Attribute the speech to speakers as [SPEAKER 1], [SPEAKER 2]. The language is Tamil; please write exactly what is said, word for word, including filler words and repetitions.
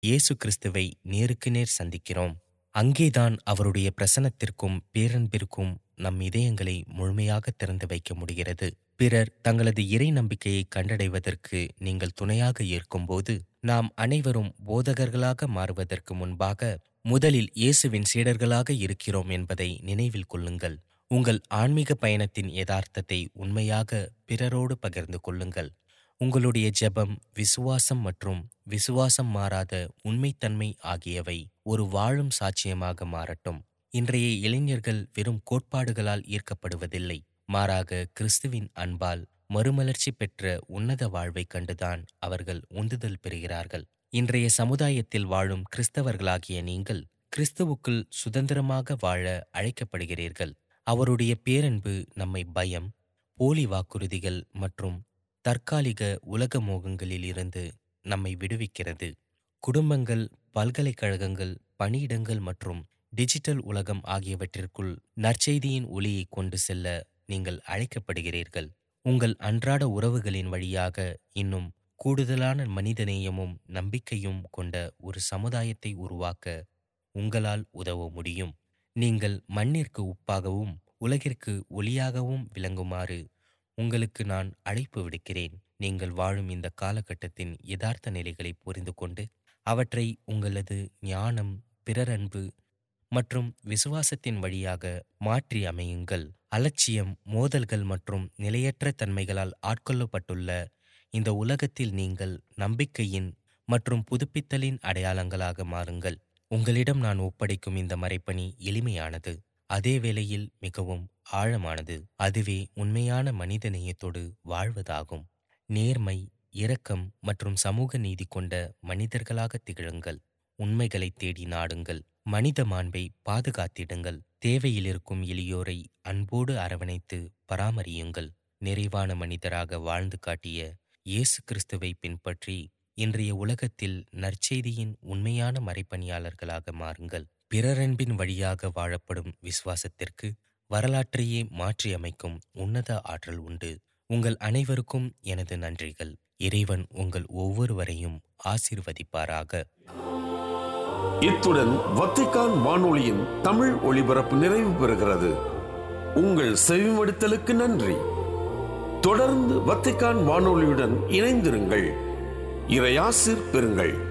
[SPEAKER 1] இயேசு கிறிஸ்துவை நேருக்கு நேர் சந்திக்கிறோம். அங்கேதான் அவருடைய பிரசன்னத்திற்கும் பேரன்பிற்கும் நம் இதயங்களை முழுமையாக திறந்து வைக்க முடிகிறது. பிறர் தங்களது இறை நம்பிக்கையை கண்டடைவதற்கு நீங்கள் துணையாக இருக்கும்போது, நாம் அனைவரும் போதகர்களாக மாறுவதற்கு முன்பாக முதலில் இயேசுவின் சீடர்களாக இருக்கிறோம் என்பதை நினைவில் கொள்ளுங்கள். உங்கள் ஆன்மீக பயணத்தின் யதார்த்தத்தை உண்மையாக பிறரோடு பகிர்ந்து கொள்ளுங்கள். உங்களுடைய ஜெபம், விசுவாசம் மற்றும் விசுவாசம் மாறாத உண்மைத்தன்மை ஆகியவை ஒரு வாழும் சாட்சியமாக மாறட்டும். இன்றைய இளைஞர்கள் வெறும் கோட்பாடுகளால் ஈர்க்கப்படுவதில்லை, மாறாக கிறிஸ்துவின் அன்பால் மறுமலர்ச்சி பெற்ற உன்னத வாழ்வை கண்டுதான் அவர்கள் உந்துதல் பெறுகிறார்கள். இன்றைய சமுதாயத்தில் வாழும் கிறிஸ்தவர்களாகிய நீங்கள் கிறிஸ்துவுக்குள் சுதந்திரமாக வாழ அழைக்கப்படுகிறீர்கள். அவருடைய பேரன்பு நம்மை பயம், போலி வாக்குறுதிகள் மற்றும் தற்காலிக உலக மோகங்களில் இருந்து நம்மை விடுவிக்கிறது. குடும்பங்கள், பல்கலைக்கழகங்கள், பணியிடங்கள் மற்றும் டிஜிட்டல் உலகம் ஆகியவற்றிற்குள் நற்செய்தியின் ஒளியை கொண்டு செல்ல நீங்கள் அழைக்கப்படுகிறீர்கள். உங்கள் அன்றாட உறவுகளின் வழியாக இன்னும் கூடுதலான மனிதநேயமும் நம்பிக்கையும் கொண்ட ஒரு சமுதாயத்தை உருவாக்க உங்களால் உதவ முடியும். நீங்கள் மண்ணிற்கு உப்பாகவும் உலகிற்கு ஒளியாகவும் விளங்குமாறு உங்களுக்கு நான் அழைப்பு விடுக்கிறேன். நீங்கள் வாழும் இந்த காலகட்டத்தின் யதார்த்த நிலைகளை புரிந்து கொண்டு அவற்றை உங்களது ஞானம், பிறரன்பு மற்றும் விசுவாசத்தின் வழியாக மாற்றி அமையுங்கள். அலட்சியம், மோதல்கள் மற்றும் நிலையற்ற தன்மைகளால் ஆட்கொள்ளப்பட்டுள்ள இந்த உலகத்தில் நீங்கள் நம்பிக்கையின் மற்றும் புதுப்பித்தலின் அடையாளங்களாக மாறுங்கள். உங்களிடம் நான் ஒப்படைக்கும் இந்த மறைப்பணி எளிமையானது, அதே வேளையில் மிகவும் ஆழமானது. அதுவே உண்மையான மனித நேயத்தோடு வாழ்வதாகும். நேர்மை, இரக்கம் மற்றும் சமூக நீதி கொண்ட மனிதர்களாக திகழுங்கள். உண்மைகளை தேடி நாடுங்கள். மனித மாண்பை பாதுகாத்திடுங்கள். தேவையில் இருக்கும் எளியோரை அன்போடு அரவணைத்து பராமரியுங்கள். நிறைவான மனிதராக வாழ்ந்து காட்டிய இயேசு கிறிஸ்துவை பின்பற்றி இன்றைய உலகத்தில் நற்செய்தியின் உண்மையான மறைப்பணியாளர்களாக மாறுங்கள். பிறரன்பின் வழியாக வாழப்படும் விசுவாசத்திற்கு வரலாற்றையே மாற்றியமைக்கும் உன்னத ஆற்றல் உண்டு. உங்கள் அனைவருக்கும் எனது நன்றிகள். இறைவன் உங்கள் ஒவ்வொருவரையும் ஆசீர்வதிப்பாராக.
[SPEAKER 2] இத்துடன் வத்திக்கான் வானொலியின் தமிழ் ஒளிபரப்பு நிறைவு பெறுகிறது. உங்கள் செவிமடுத்தலுக்கு நன்றி. தொடர்ந்து வத்திக்கான் வானொலியுடன் இணைந்திருங்கள். இறையாசிர் பெறுங்கள்.